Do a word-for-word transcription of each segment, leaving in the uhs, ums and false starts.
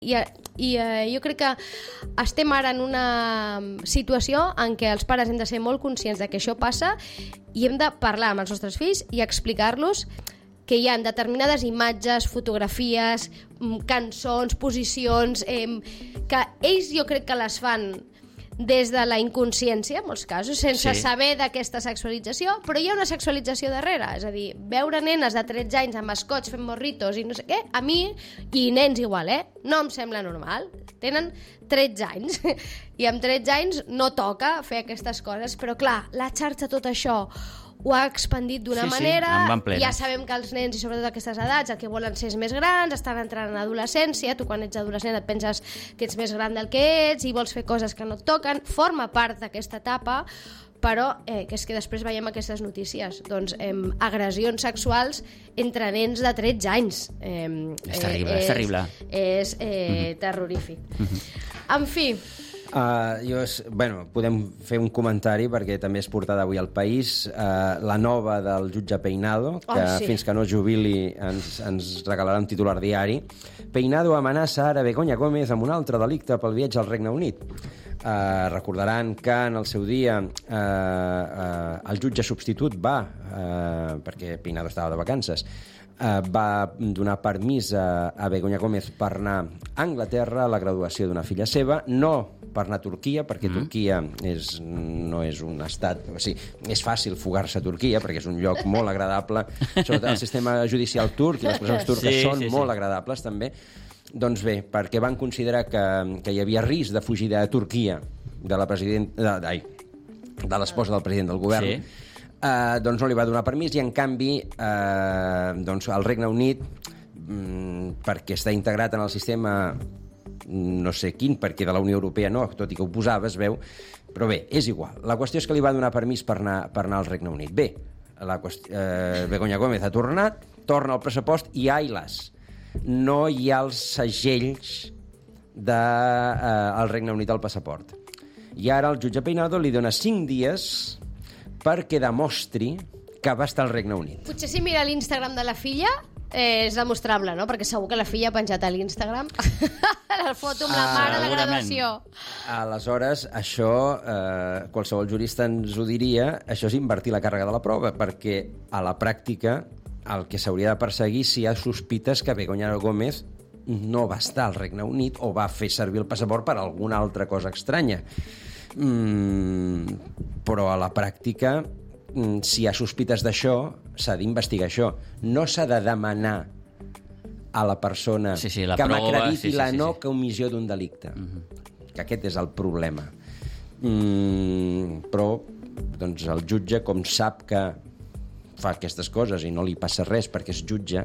I, i eh, jo crec que estem ara en una situació en què els pares hem de ser molt conscients de que això passa i hem de parlar amb els nostres fills i explicar-los que hi ha determinades imatges, fotografies, cançons, posicions, eh, que ells jo crec que les fan des de la inconsciència, en molts casos, sense sí. saber d'aquesta sexualització, però hi ha una sexualització darrere, és a dir, veure nenes de tretze anys amb escots fent morritos i no sé què, a mi, i nens igual, eh? No em sembla normal. Tenen tretze anys i amb tretze anys no toca fer aquestes coses, però clar, la xarxa, tot això ho ha expandit d'una sí, manera, sí, ja sabem que els nens, i sobretot aquestes edats, el que volen ser és més grans, estan entrant en adolescència, tu quan ets adolescent et penses que ets més gran del que ets i vols fer coses que no et toquen, forma part d'aquesta etapa, però eh, que és que després veiem aquestes notícies, doncs eh, agressions sexuals entre nens de tretze anys. Eh, és terrible, eh, és terrible. És eh, mm-hmm. terrorífic. Mm-hmm. En fi... Uh, jo, bueno, podem fer un comentari perquè també és portada avui al País, uh, la nova del jutge Peinado, que oh, sí. fins que no jubili ens, ens regalarà un titular diari. Peinado amenaça ara Begoña Gómez amb un altre delicte pel viatge al Regne Unit. Uh, recordaran que en el seu dia uh, uh, el jutge substitut va, uh, perquè Peinado estava de vacances, Uh, va donar permís a, a Begoña Gómez per anar a Anglaterra a la graduació d'una filla seva, no per anar a Turquia, perquè mm. Turquia és, no és un estat... O sigui, és fàcil fugar-se a Turquia, perquè és un lloc molt agradable, sobretot el sistema judicial turc i les presons turques sí, són sí, molt sí. agradables, també. Doncs bé, perquè van considerar que, que hi havia risc de fugida a Turquia de la president... de, ai, de l'esposa del president del govern, sí. Uh, doncs no li va donar permís i en canvi uh, doncs el Regne Unit um, perquè està integrat en el sistema no sé quin, perquè de la Unió Europea no, tot i que ho posava, es veu, però bé, és igual. La qüestió és que li va donar permís per anar, per anar al Regne Unit. Bé, la qüestió, uh, Begoña Gómez ha tornat, torna al pressupost i ai-las, no hi ha els segells del uh, Regne Unit al passaport. I ara el jutge Peinado li dona cinc dies perquè demostri que va estar al Regne Unit. Potser si mira l'Instagram de la filla eh, és demostrable, no? Perquè segur que la filla ha penjat a l'Instagram la foto amb la mare a la graduació. Aleshores, això, eh, qualsevol jurista ens ho diria, això és invertir la càrrega de la prova, perquè a la pràctica el que s'hauria de perseguir si hi ha sospites que Begoña Gómez no va estar al Regne Unit o va fer servir el passaport per alguna altra cosa estranya. Mm, però a la pràctica mm, si hi ha sospites d'això s'ha d'investigar això, no s'ha de demanar a la persona sí, sí, la que prova, m'acrediti sí, sí, la sí, no sí. comissió d'un delicte, uh-huh. que aquest és el problema. mm, però doncs el jutge, com sap que fa aquestes coses i no li passa res perquè és jutge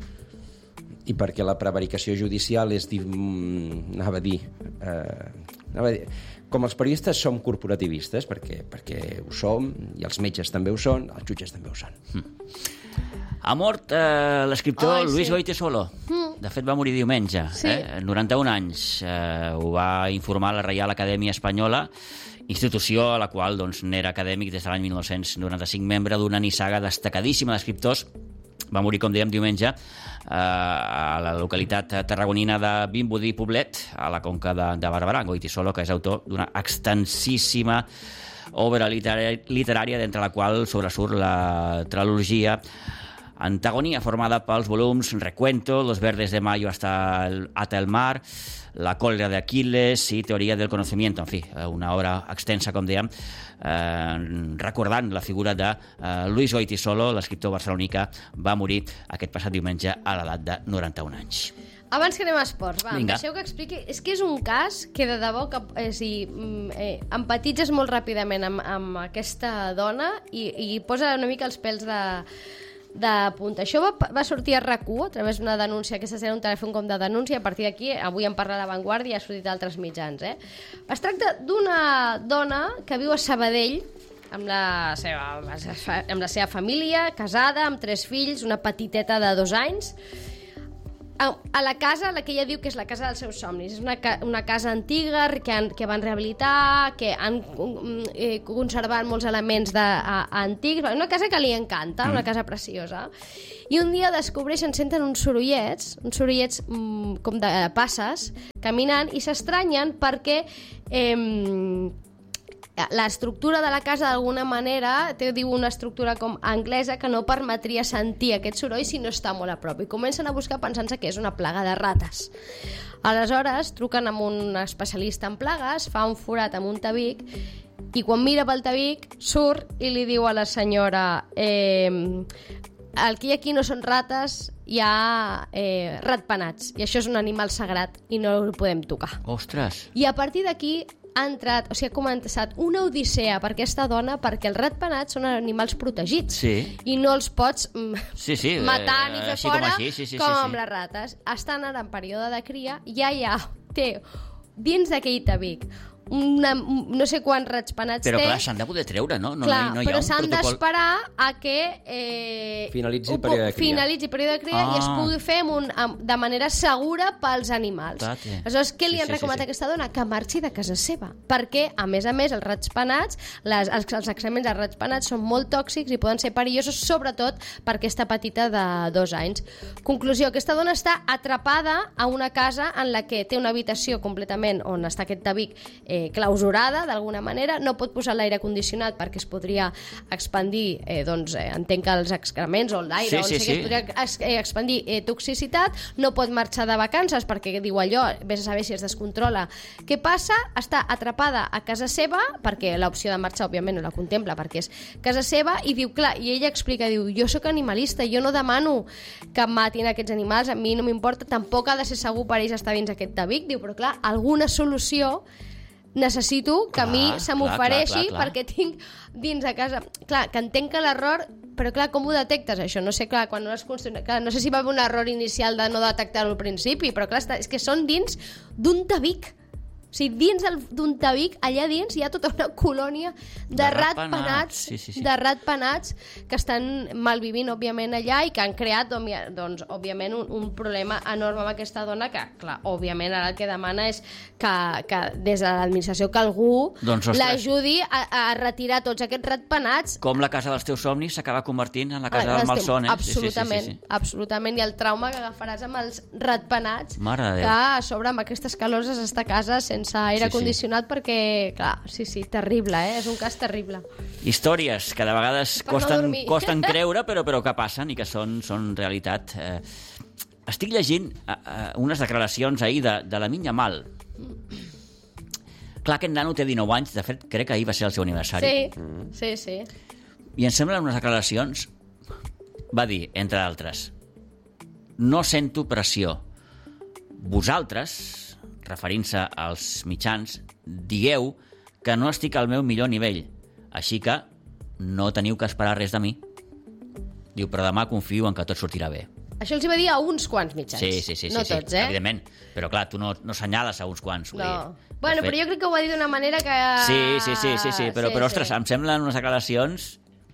i perquè la prevaricació judicial és dir, anava a dir, eh, anava a dir com els periodistes som corporativistes, perquè, perquè ho som, i els metges també ho són, els jutges també ho són. Mm. Ha mort eh, l'escriptor oh, Luis sí. Goytisolo. Mm. De fet, va morir diumenge. Sí. Eh? noranta-un anys. Eh, ho va informar la Reial Acadèmia Espanyola, institució a la qual doncs, n'era acadèmic des de l'any mil nou-cents noranta-cinc, membre d'una nissaga destacadíssima d'escriptors. Va morir, com dèiem, diumenge a la localitat tarragonina de Vimbodí Poblet, a la conca de, de Barberà. Goytisolo, que és autor d'una extensíssima obra literària, literària d'entre la qual sobresurt la trilogia Antagonia, formada pels volums Recuento, Los verdes de mayo hasta el, hasta el mar, La cólera de Aquiles i Teoria del conocimiento. En fi, una obra extensa, com dèiem, eh, recordant la figura de eh, Luis Goytisolo, l'escriptor barceloní que va morir aquest passat diumenge a l'edat de noranta-un anys. Abans que anem a esports, va, Vinga. deixeu que expliqui... És que és un cas que de debò que, és dir, eh, empatitzes molt ràpidament amb, amb aquesta dona i, i posa una mica els pèls de... de punta. Això va, va sortir a RAC u a través d'una denúncia, aquesta serà un telèfon com de denúncia, a partir d'aquí avui en parla La Vanguardia i ha sortit a altres mitjans. Eh? Es tracta d'una dona que viu a Sabadell amb la seva, amb la seva família, casada, amb tres fills, una petiteta de dos anys. a la casa, la que ella diu que és la casa dels seus somnis. És una, ca una casa antiga que, han, que van rehabilitar, que han eh, conservat molts elements de, a, antics. Una casa que li encanta, mm. una casa preciosa. I un dia descobreixen, senten uns sorollets, uns sorollets mm, com de passes, caminant, i s'estranyen perquè... Eh, l'estructura de la casa d'alguna manera té, diu, una estructura com anglesa que no permetria sentir aquest soroll si no està molt a prop, i comencen a buscar pensant-se que és una plaga de rates. Aleshores truquen amb un especialista en plagues, fa un forat amb un tabic, i quan mira pel tabic surt i li diu a la senyora eh, el que hi ha aquí no són rates, hi ha eh, ratpenats, i això és un animal sagrat i no el podem tocar. Ostres! I a partir d'aquí ha entrat, o sigui, ha començat una odissea per aquesta dona, perquè els ratpenats són animals protegits, sí. i no els pots mm, sí, sí, matar ni fer fora com, així, sí, sí, com sí, sí. amb les rates. Estan ara en període de cria, ja ja té dins d'aquell tabic una, no sé quants ratpenats però, té. Però clar, s'han de poder treure, no? no, clar, no, no hi ha però s'han protocol... d'esperar a que eh, finalitzi el període de cria, finalitzi el període de cria ah. i es pugui fer amb un, amb, de manera segura pels animals. Tate. Aleshores, què li sí, han sí, recomanat sí, sí. a aquesta dona? Que marxi de casa seva, perquè, a més a més, els ratpenats, les, els, els excrements dels ratpenats són molt tòxics i poden ser perillosos, sobretot per aquesta petita de dos anys. Conclusió, aquesta dona està atrapada a una casa en la que té una habitació completament on està aquest tabic eh, clausurada, d'alguna manera, no pot posar l'aire condicionat perquè es podria expandir, eh, doncs, eh, entenc que els excrements o l'aire, sí, on sí, sé sí. que es podria ex eh, expandir eh, toxicitat, no pot marxar de vacances perquè diu allò, vés a saber si es descontrola. Què passa? Està atrapada a casa seva, perquè l'opció de marxar, òbviament, no la contempla, perquè és casa seva, i diu, clar, i ella explica, diu, jo sóc animalista, jo no demano que matin aquests animals, a mi no m'importa, tampoc ha de ser segur per ells estar dins aquest tabic, diu, però clar, alguna solució necessito que clar, a mi se m'ofereixi perquè tinc dins de casa... Clar, que entenc que l'error... Però clar, com ho detectes, això? No sé, clar, quan no, has construït... clar, no sé si va haver un error inicial de no detectar-ho al principi, però clar, és que són dins d'un tabic. O sigui, dins d'un tabic, allà dins, hi ha tota una colònia de, de ratpenats, ratpenats sí, sí, sí. de ratpenats que estan malvivint, òbviament, allà, i que han creat, doncs, òbviament, un, un problema enorme amb aquesta dona que, clar, òbviament, ara el que demana és que, que des de l'administració que algú doncs, l'ajudi a, a retirar tots aquests ratpenats. Com la casa dels teus somnis s'acaba convertint en la casa ah, del malson, eh? Absolutament, sí, sí, sí, sí. absolutament, i el trauma que agafaràs amb els ratpenats, Mare de Déu. Que a sobre amb aquestes calors has d'estar a casa sense sense aire sí, condicionat sí. perquè, clar, sí, sí, terrible, eh? És un cas terrible. Històries que de vegades per costen, no costen creure, però, però que passen i que són, són realitat. Eh, estic llegint eh, unes declaracions ahir de, de la Minya Mal. Clar, aquest nano té dinou anys, de fet, crec que ahir va ser el seu aniversari. Sí, mm. sí, sí. I em semblen unes declaracions, va dir, entre altres, no sento pressió. Vosaltres, referint-se als mitjans, digueu que no estic al meu millor nivell, així que no teniu que esperar res de mi. Diu, però demà confio en que tot sortirà bé. Això els hi va dir a uns quants mitjans. Sí, sí, sí. No sí, tots, sí, eh? evidentment. Però clar, tu no, no senyales a uns quants. No. Dir, bueno, fet... però jo crec que ho va dir d'una manera que... Sí, sí, sí, sí, sí. però, sí, però ostres, sí. em semblen unes declaracions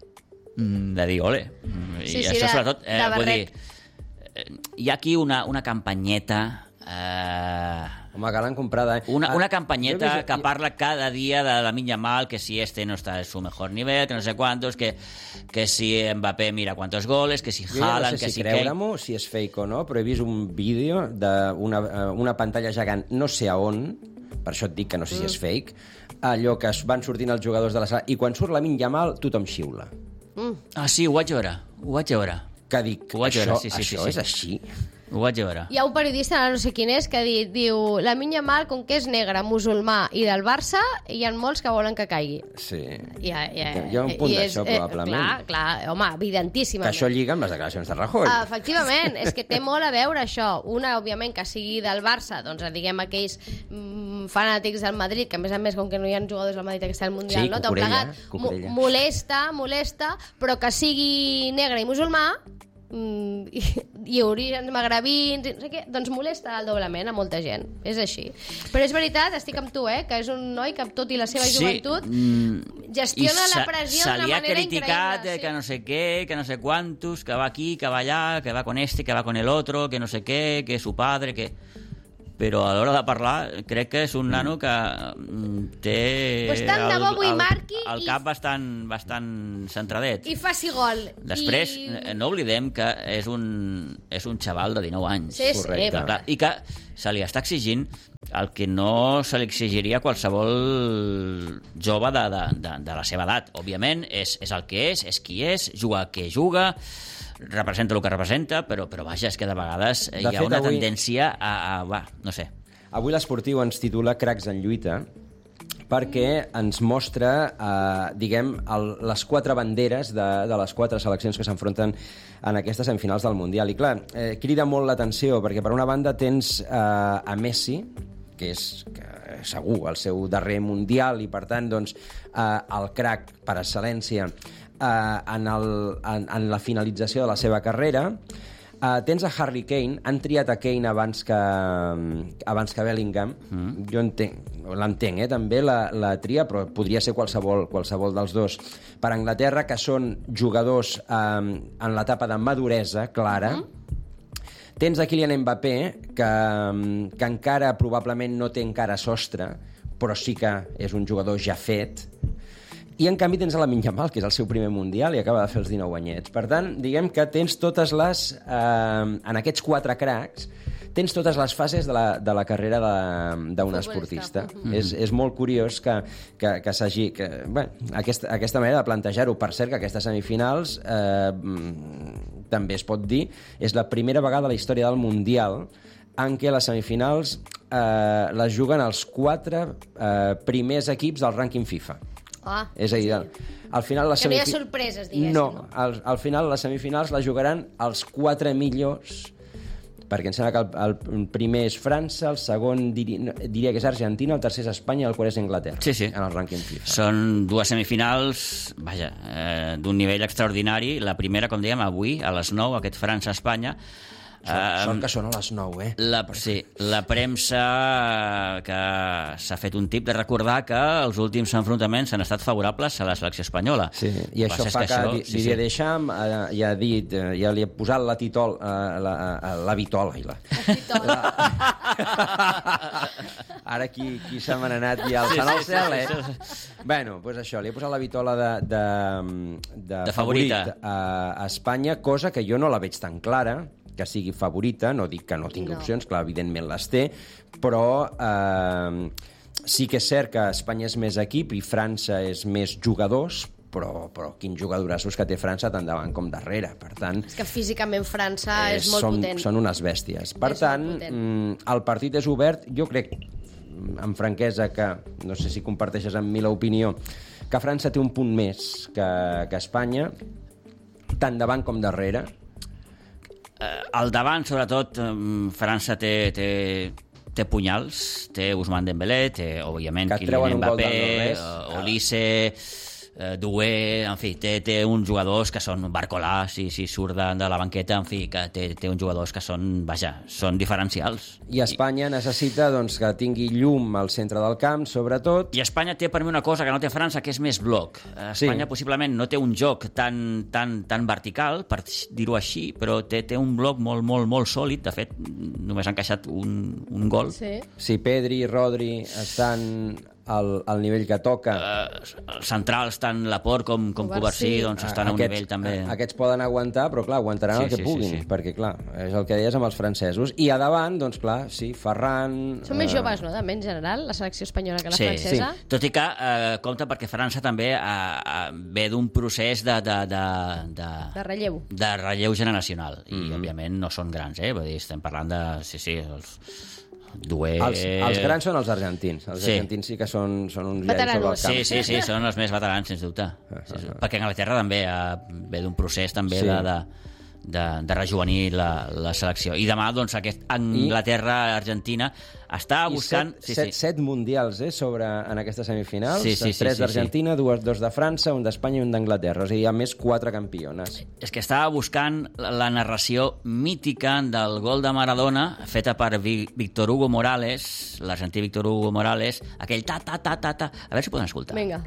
de dir, ole. I sí, sí, això, de, sobretot, eh, de vull dir, hi ha aquí una, una campanyeta... Eh... Home, que l'han comprada, eh? Una, una campanyeta vist... que parla cada dia de la Minya Mal, que si este no está en su mejor nivel, que no sé cuántos, que, que si Mbappé mira cuántos goles, que si Haaland, no sé que si si... creure-m'ho, si és fake o no, però he vist un vídeo d'una una pantalla gegant no sé a on, per això et dic que no sé si és fake, allò que van sortint els jugadors de la sala, i quan surt la Minya Mal, tothom xiula. Mm. Ah, sí, ho vaig veure, ho vaig veure. Que dic, això, veure, sí, sí, això sí, sí. és així? Ho vaig veure. Hi ha un periodista, no sé quin és, que di, diu la Minya Mal, com que és negre, musulmà i del Barça, hi ha molts que volen que caigui. Sí. Hi ha, hi ha, hi ha un punt d'això, eh, probablement. Clar, clar, home, evidentíssimament. Que això lliga amb les declaracions de Rajoy. Uh, efectivament, és que té molt a veure això. Una, òbviament, que sigui del Barça, doncs diguem aquells mm, fanàtics del Madrid, que a més a més, com que no hi ha jugadors del Madrid que està al Mundial, sí, no? Cucurella, Cucurella. Molesta, molesta, però que sigui negre i musulmà, mm, i, i orígens magrebins, no sé què, doncs molesta el doblement a molta gent, és així. Però és veritat, estic amb tu, eh, que és un noi que tot i la seva sí, joventut mm, gestiona la pressió d'una manera increïble. Se li ha criticat sí. que no sé què, que no sé quantos, que va aquí, que va allà, que va con este, que va con el otro, que no sé què, que és su padre, que... Però a l'hora de parlar crec que és un nano que té pues tant de bo vull el, marqui el cap i... bastant, bastant centradet. I faci gol. Després, I... no oblidem que és un, és un xaval de dinou anys. Sí, sí, clar, i que se li està exigint el que no se li exigiria a qualsevol jove de, de, de, de la seva edat. Òbviament, és, és el que és, és qui és, juga el que juga, representa el que representa, però, però vaja, és que de vegades de hi ha fet, una avui... tendència a, a... Va, no sé. Avui l'Esportiu ens titula Cracs en lluita perquè ens mostra, eh, diguem, el, les quatre banderes de, de les quatre seleccions que s'enfronten en aquestes semifinals del Mundial. I clar, eh, crida molt l'atenció perquè per una banda tens eh, a Messi, que és que, segur el seu darrer Mundial i per tant doncs, eh, el crac per excel·lència Uh, en, el, en, en la finalització de la seva carrera. Uh, tens a Harry Kane, han triat a Kane abans que, abans que Bellingham. Mm. Jo entenc, l'entenc, eh, també la, la tria, però podria ser qualsevol, qualsevol dels dos. Per Anglaterra, que són jugadors um, en l'etapa de maduresa clara. Mm. Tens a Kylian Mbappé, que, que encara probablement no té encara sostre, però sí que és un jugador ja fet. I, en canvi, tens a Lamine Yamal, que és el seu primer Mundial i acaba de fer els dinou anyets. Per tant, diguem que tens totes les... Eh, en aquests quatre cracs, tens totes les fases de la, de la carrera d'un esportista. Mm-hmm. És, és molt curiós que, que, que s'hagi... Que, bé, aquesta, aquesta manera de plantejar-ho. Per cert, que aquestes semifinals, eh, també es pot dir, és la primera vegada a la història del Mundial en què les semifinals eh, les juguen els quatre eh, primers equips del rànquing FIFA. Ah, és a dir, sí. al final... Les que no hi ha sorpreses, diguéssim. No, no? Al, al final les semifinals les jugaran els quatre millors, perquè em sembla que el, el primer és França, el segon diria, diria que és Argentina, el tercer és Espanya i el quart és Anglaterra, sí, sí. En el rànquing FIFA. Són dues semifinals, vaja, eh, d'un nivell extraordinari. La primera, com dèiem, avui, a les nou, aquest França-Espanya. Sort, sort que són a les nou, eh? La, sí, la premsa que s'ha fet un tip de recordar que els últims enfrontaments han estat favorables a la selecció espanyola. Sí, i això fa que, que això, Didier sí, sí. Deschamps eh, ja ha dit, eh, ja li ha posat la titol, eh, la, eh, la vitola. I la... la... Ara qui, qui se m'ha anat ja al sant al cel, eh? Bueno, doncs això, li ha posat la vitola de, de, de, de favorita a, a Espanya, cosa que jo no la veig tan clara, que sigui favorita, no dic que no tingui no. opcions, clar, evidentment les té, però eh, sí que és cert que Espanya és més equip i França és més jugadors, però, però quins jugadorassos que té França tant davant com darrere, per tant... És que físicament França és, és molt són, potent. Són unes bèsties. Per és tant, el partit és obert, jo crec, amb franquesa, que no sé si comparteixes amb mi l'opinió, que França té un punt més que, que Espanya, tant davant com darrere. Al davant, sobretot, França té, té, té punyals, té Ousmane Dembélé, té, òbviament, Kylian Mbappé, Olise, eh, Doué, en fi, té, té uns jugadors que són Barcolà, si, si surt de, de la banqueta, en fi, que té, té uns jugadors que són, vaja, són diferencials. I Espanya I... necessita doncs, que tingui llum al centre del camp, sobretot. I Espanya té per mi una cosa que no té França, que és més bloc. Espanya sí. possiblement no té un joc tan, tan, tan vertical, per dir-ho així, però té, té un bloc molt, molt, molt sòlid. De fet, només han encaixat un, un gol. Sí. Si Pedri i Rodri estan... Al, al nivell que toca. Uh, els centrals, tant Laporte com, com Covarsí, doncs estan a, a un nivell també... A, aquests poden aguantar, però clar, aguantaran sí, el que sí, puguin, sí, sí. perquè clar, és el que deies amb els francesos. I a davant, doncs clar, sí, Ferran... Són uh... més joves, no?, també, en general, la selecció espanyola que la sí, francesa. Sí. Tot i que, uh, compte, perquè França també uh, uh, ve d'un procés de... De, de, de, de relleu. De relleu generacional. I, mm-hmm. òbviament, no són grans, eh? Vull dir, estem parlant de... Sí, sí, els... Dué... Els, els grans són els argentins. Els sí. argentins sí que són, són uns gens sobre el camp. Sí, sí, sí, són els més veterans, sens dubte. Sí, sí. Perquè Anglaterra també uh, ve d'un procés també sí. de, de, de, de rejuvenir la, la selecció. I demà, doncs, aquest Anglaterra-Argentina està buscant... I set, sí, set, sí. set mundials, eh, sobre, en aquestes semifinals. Sí, sí, sí, tres sí, d'Argentina, sí. dues, dos de França, un d'Espanya i un d'Anglaterra. O sigui, hi ha més quatre campiones. És que estava buscant la, la narració mítica del gol de Maradona, feta per Vi, Víctor Hugo Morales, l'argentí Víctor Hugo Morales, aquell ta-ta-ta-ta-ta... A veure si poden escoltar. Vinga.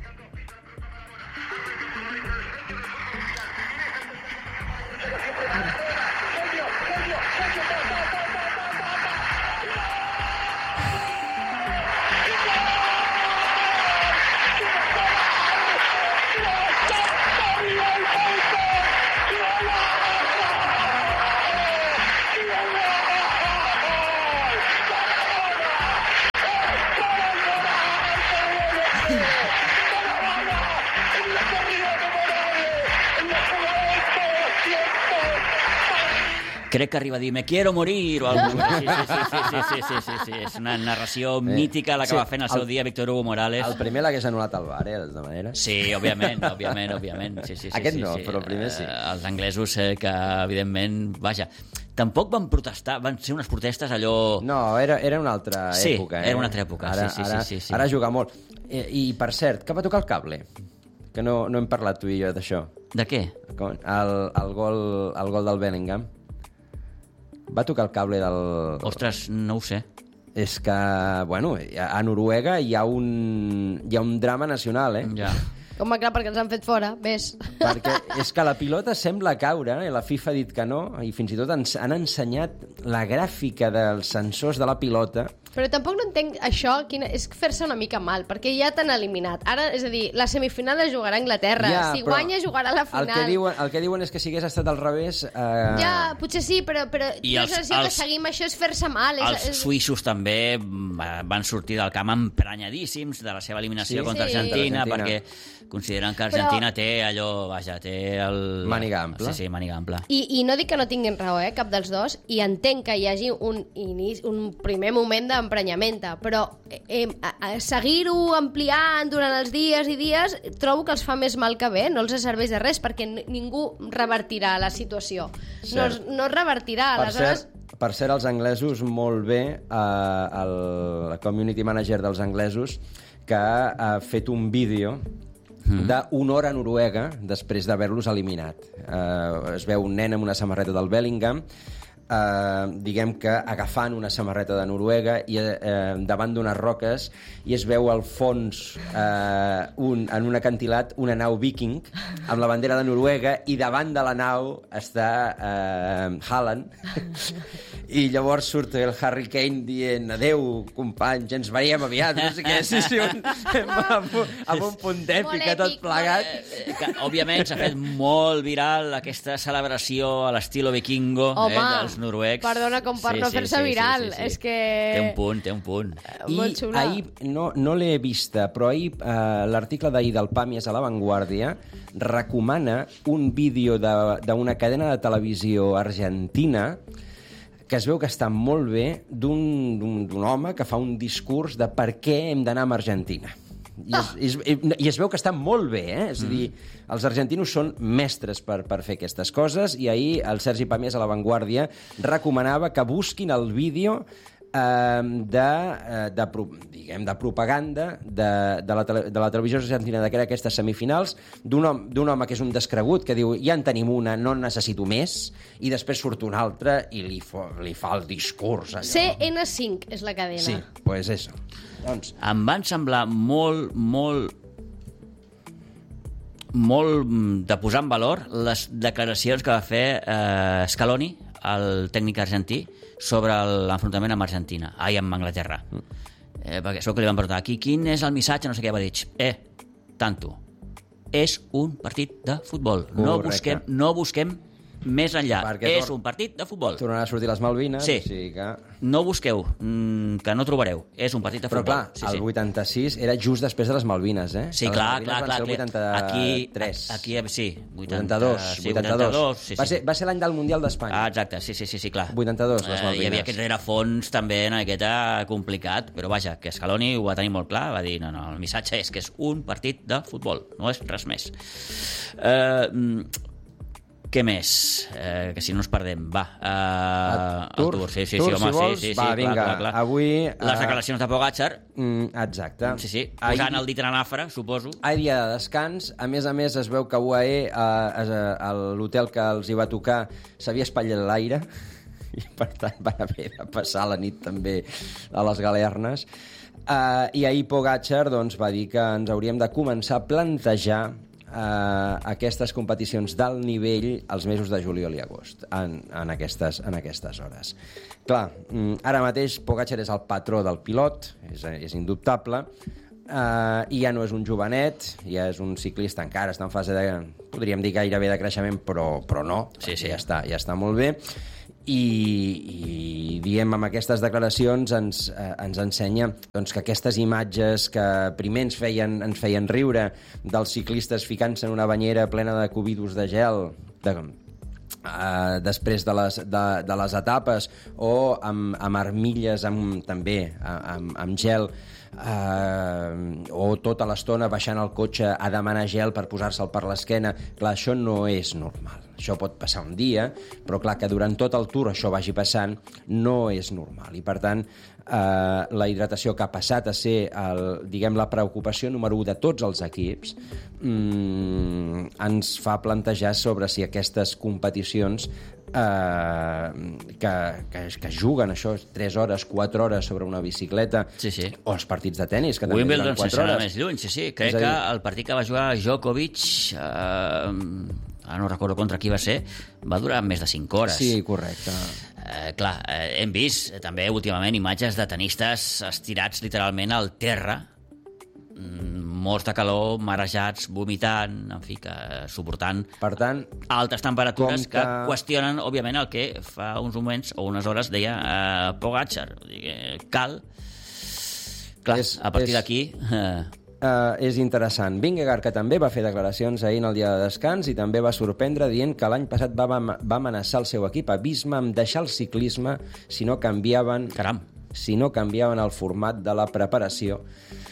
Crec que arriba a dir, me quiero morir, o alguna cosa. Sí, sí, sí, sí, sí, sí, sí, és una narració eh, mítica la que sí, va fer en el seu el, dia Víctor Hugo Morales. El primer l'hagués anul·lat al bar, eh, de tota manera. Sí, òbviament, òbviament, òbviament. Sí, sí, sí, Aquest sí, no, sí. però el primer sí. Eh, els anglesos eh, que, evidentment, vaja, tampoc van protestar, van ser unes protestes allò... No, era, era una altra sí, època. Eh? era una altra època, ara, sí, sí, ara, sí, sí, sí. Ara juga molt. I, I, per cert, que va tocar el cable? Que no, no hem parlat tu i jo d'això. De què? El, el, gol, el gol del Bellingham. Va tocar el cable del... Ostres, no ho sé. És que, bueno, a Noruega hi ha un, hi ha un drama nacional, eh? Ja. Home, clar, perquè els han fet fora, ves. Perquè és que la pilota sembla caure, i la FIFA ha dit que no, i fins i tot han, han ensenyat la gràfica dels sensors de la pilota. Però tampoc no entenc això, quina, és fer-se una mica mal, perquè ja t'han eliminat. Ara, és a dir, la semifinal la jugarà Anglaterra, ja, si guanya jugarà la final. El que, diuen, el que diuen és que si hagués estat al revés... Eh... Ja, potser sí, però, però I els, els, que seguim això és fer-se mal. Els és, és... suïssos també van sortir del camp emprenyadíssims de la seva eliminació sí? contra sí. Argentina, perquè consideren que Argentina però... té allò, vaja, té el... Màniga ampla. Sí, sí, màniga ampla. I, I no dic que no tinguin raó, eh, cap dels dos, i entenc que hi hagi un, inici, un primer moment d'emprenyamenta, però eh, eh, seguir-ho ampliant durant els dies i dies trobo que els fa més mal que bé, no els serveix de res, perquè ningú revertirà la situació. No, no es revertirà, per aleshores... Cert, per cert, els anglesos, molt bé, eh, el community manager dels anglesos, que ha fet un vídeo d'una hora a Noruega després d'haver-los eliminat. Eh, es veu un nen amb una samarreta del Bellingham, eh, diguem que agafant una samarreta de Noruega i eh, davant d'unes roques, i es veu al fons eh, un, en un acantilat una nau viking amb la bandera de Noruega, i davant de la nau està eh, Haaland i llavors surt el Harry Kane dient adeu companys, ens veiem aviat, no sé què, sí, sí, un, amb, amb un punt d'èpica tot plegat. Eh, que, òbviament s'ha fet molt viral aquesta celebració a l'estilo vikingo, home, eh, dels noruecs. Perdona, com per sí, no fer-se sí, viral. Sí, sí, sí. És que... Té un punt, té un punt. I ahir, no, no l'he vista, però ahir eh, l'article d'ahir del Pàmies a La Vanguardia recomana un vídeo d'una cadena de televisió argentina que es veu que està molt bé, d'un home que fa un discurs de per què hem d'anar a Argentina. I es, i, es, I es veu que està molt bé, eh? És a dir, els argentinos són mestres per, per fer aquestes coses, i ahir el Sergi Pàmies a La Vanguardia recomanava que busquin el vídeo eh, de, de, diguem, de propaganda de, de, la tele, de la televisió argentina d'aquestes semifinals, d'un home, d'un home que és un descregut, que diu, ja en tenim una, no en necessito més, i després surt un altre i li, fa, li fa el discurs. Allò. C N cinc és la cadena. Sí, doncs pues eso. Doncs... Em van semblar molt, molt molt de posar en valor les declaracions que va fer eh, Scaloni, el tècnic argentí, sobre l'enfrontament amb Argentina, ai, amb Anglaterra. Eh, perquè segur que li van preguntar aquí, quin és el missatge, no sé què, va dir, eh, tanto, és un partit de futbol. No busquem, no busquem més enllà. Perquè és un partit de futbol. Tornaran a sortir les Malvines. Sí. O sigui que... No busqueu, mmm, que no trobareu. És un partit de futbol. Però clar, sí, el sí. vuitanta-sis era just després de les Malvines, eh? Sí, clar, clar, clar. vuitanta-tres. Aquí, aquí sí. vuitanta-dos. Sí, vuitanta-dos. Sí, sí. Va ser, va ser l'any del Mundial d'Espanya. Ah, exacte, sí, sí, sí, sí, clar. vuitanta-dos, les Malvines. Eh, hi havia aquest rerefons també en aquest complicat, però vaja, que Scaloni ho va tenir molt clar, va dir, no, no, el missatge és que és un partit de futbol, no és res més. Eh... Què més? Eh, que si no ens perdem. Va. Uh, el Tour, el Tour, sí, sí, tour, sí, home, si vols, sí, sí, va, sí, vinga, clar, clar, clar. Avui... Les declaracions de Pogačar. Mm, exacte. Sí, sí, posant ahir, el dit en anàfora, suposo. Ahir dia de descans. A més a més, es veu que U A E, a, a l'hotel que els hi va tocar, s'havia espatllat l'aire i, per tant, van haver de passar la nit també a les galernes. Uh, I ahir Pogačar doncs, va dir que ens hauríem de començar a plantejar Uh, aquestes competicions d'alt nivell els mesos de juliol i agost en, en, aquestes, en aquestes hores. Clar, ara mateix Pogačar és el patró del pilot, és, és indubtable, uh, i ja no és un jovenet, ja és un ciclista, encara està en fase de, podríem dir gairebé de creixement, però, però no, sí, sí. Ja, està, ja està molt bé. I, i diem amb aquestes declaracions ens, eh, ens ensenya doncs, que aquestes imatges que primer ens feien, ens feien riure dels ciclistes ficant-se en una banyera plena de cubidos de gel de, eh, després de les, de, de les etapes o amb, amb armilles amb, també amb, amb gel eh, o tota l'estona baixant el cotxe a demanar gel per posar-se'l per l'esquena, clar, això no és normal. Això pot passar un dia, però clar que durant tot el Tour això vagi passant no és normal. I per tant, eh, la hidratació que ha passat a ser el, diguem, la preocupació número u de tots els equips mmm, ens fa plantejar sobre si aquestes competicions eh, que, que, que juguen això tres hores, quatre hores sobre una bicicleta, sí, sí. o els partits de tennis que també Wimbledon duren quatre hores. Més lluny, sí, sí. Crec que el partit que va jugar Djokovic, eh, ara no recordo contra qui va ser, va durar més de cinc hores. Sí, correcte. Eh, clar, eh, hem vist també últimament imatges de tenistes estirats literalment al terra, morts de calor, marejats, vomitant, en fi, que suportant per tant, altes temperatures que... que qüestionen, òbviament, el que fa uns moments o unes hores deia eh, Pogačar. Cal. Clar, és, a partir és... d'aquí... Eh... Uh, és interessant. Vingegaard, que també va fer declaracions ahir en el dia de descans i també va sorprendre dient que l'any passat va, va amenaçar el seu equip a Visma amb deixar el ciclisme si no canviaven, Caram. si no canviaven el format de la preparació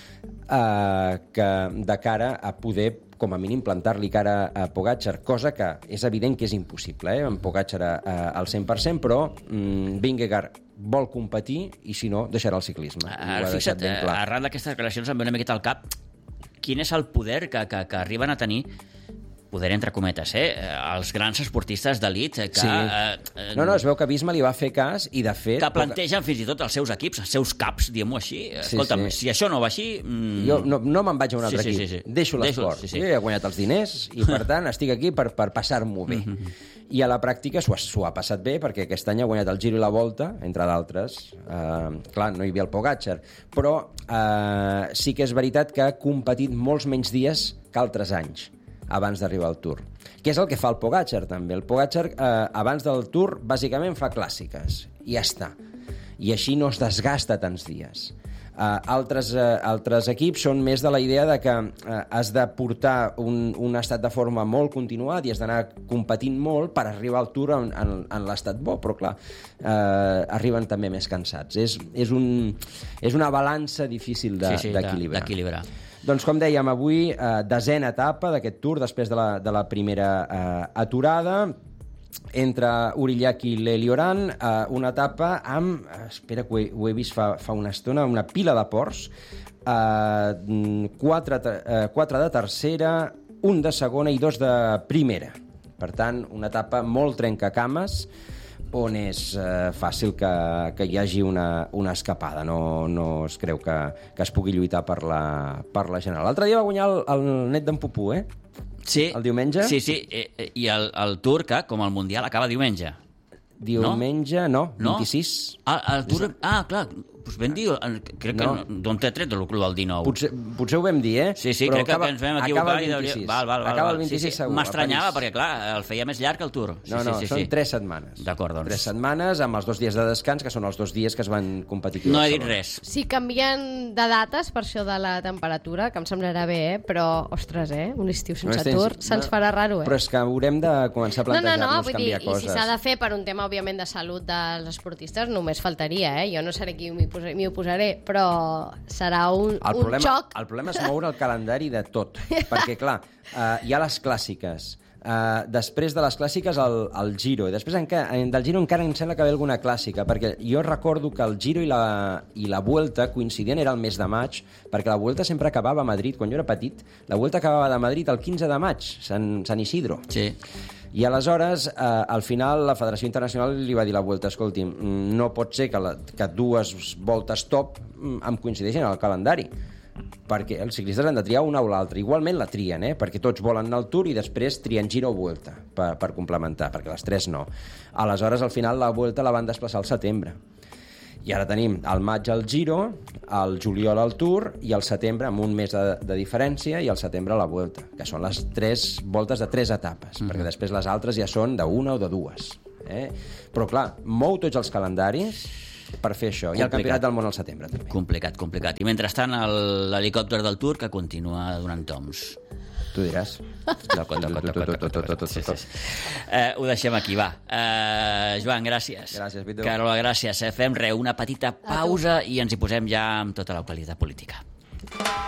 uh, que de cara a poder com a mínim plantar-li cara a Pogačar, cosa que és evident que és impossible, eh? Amb Pogačar al cent per cent, però mm, Vingegaard vol competir i, si no, deixarà el ciclisme. Ara, fixa't, arran d'aquestes declaracions em ve una miqueta al cap quin és el poder que, que, que arriben a tenir, poder entre cometes, eh? Els grans esportistes d'elit que... Sí. Eh, no, no, es veu que Visma li va fer cas i, de fet... Que plantegen fins i tot els seus equips, els seus caps, diguem-ho així. Sí, Escolta'm, sí. si això no va així... Mm... Jo no, no me'n vaig a un altre sí, sí, equip. sí, sí. Deixo l'esport. Sí, sí. Jo he guanyat els diners i, per tant, estic aquí per, per passar-m'ho bé. Mm-hmm. I a la pràctica s'ho ha, ha passat bé perquè aquest any ha guanyat el Giro i la Volta, entre d'altres. Uh, clar, no hi havia el Pogačar, però uh, sí que és veritat que ha competit molts menys dies que altres anys abans d'arribar al Tour. Què és el que fa el Pogačar, també? El Pogačar, eh, abans del Tour, bàsicament fa clàssiques, i ja està. I així no es desgasta tants dies. Eh, altres, eh, altres equips són més de la idea de que eh, has de portar un, un estat de forma molt continuat i has d'anar competint molt per arribar al Tour en, en, en l'estat bo, però clar, eh, arriben també més cansats. És, és, un, és una balança difícil de, sí, sí, d'equilibrar. d'equilibrar. Doncs, com dèiem, avui, eh, desena etapa d'aquest Tour, després de la, de la primera eh, aturada, entre Aurillac i l'Elioran, eh, una etapa amb, espera que ho he, ho he vist fa, fa una estona, una pila de ports, eh, quatre, eh, quatre de tercera, un de segona i dos de primera. Per tant, una etapa molt trencacames, on és eh, fàcil que, que hi hagi una, una escapada. No, no es creu que, que es pugui lluitar per la, per la general. L'altre dia va guanyar el, el net d'en Pupú, eh? Sí. El diumenge. Sí, sí, eh, i el, el Tour, que, com el Mundial, acaba diumenge. Diumenge, no, no? vint-i-sis. Ah, el Tour... Ah, clar, doncs ben dir, crec que no. D'on t'he tret el club del dinou. Potser, potser ho vam dir, eh? Sí, sí, però crec acaba, que ens vam equivocar. Acaba el vint-i-sis. I val, val, val, acaba val. el vint-i-sis sí, sí. segur. M'estranyava perquè, clar, el feia més llarg que el Tour. Sí, no, no, sí, sí, són sí. tres setmanes. D'acord, doncs. Tres setmanes amb els dos dies de descans, que són els dos dies que es van competir. No he dit res. Sí, canvien de dates per això de la temperatura, que em semblarà bé, eh? Però, ostres, eh? Un estiu sense no, Tour se'ns no, farà raro, eh? Però és que haurem de començar a plantejar-nos no, no, no, canviar dir, coses. I si s'ha de fer per un tema, òbviament, de salut dels esportistes, només faltaria, eh? Jo no seré qui m'hi posaré, m'hi oposaré, però serà un, el un problema, xoc. El problema és moure el calendari de tot, perquè, clar, eh, hi ha les clàssiques, Uh, després de les clàssiques, el, el Giro. I després enca, del Giro encara em sembla que ve alguna clàssica, perquè jo recordo que el Giro i la, i la Vuelta coincidien, era el mes de maig, perquè la Vuelta sempre acabava a Madrid. Quan jo era petit, la Vuelta acabava de Madrid el quinze de maig, Sant, Sant Isidro. Sí. I aleshores, eh, al final, la Federació Internacional li va dir a la Vuelta, escolti, no pot ser que, la, que dues voltes top em coincideixin en el calendari, perquè els ciclistes han de triar una o l'altra. Igualment la trien, eh? Perquè tots volen anar al Tour i després trien Giro o Vuelta per, per complementar, perquè les tres no. Aleshores, al final, la Vuelta la van desplaçar al setembre. I ara tenim al maig el Giro, al juliol el Tour i al setembre, amb un mes de, de diferència, i al setembre la Vuelta, que són les tres voltes de tres etapes, mm-hmm. perquè després les altres ja són d'una o de dues. Eh? Però, clar, mou tots els calendaris per fer això. Complicat. I el Campionat del Món al setembre, també. Complicat, complicat. I mentrestant, l'helicòpter del Tour, que continua donant toms. Tu diràs. Ho deixem aquí, va. Uh, Joan, gràcies. Gràcies, Víctor. Carola, gràcies. Eh? Fem re, una petita pausa i ens hi posem ja amb tota l'actualitat política.